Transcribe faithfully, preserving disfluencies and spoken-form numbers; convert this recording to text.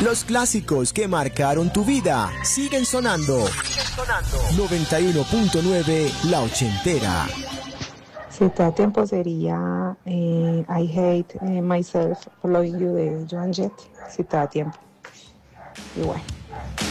Los clásicos que marcaron tu vida siguen sonando. noventa y uno punto nueve La Ochentera. Si está a tiempo sería eh, I Hate eh, Myself for Loving You de Joan Jett. Si está a tiempo. Igual.